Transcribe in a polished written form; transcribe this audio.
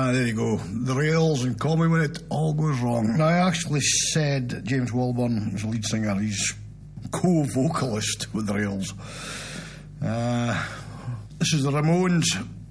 there you go. The Rails and Call Me When It All Goes Wrong. Now, I actually said James Wilburn is a lead singer. He's co-vocalist with the Rails. This is the Ramones.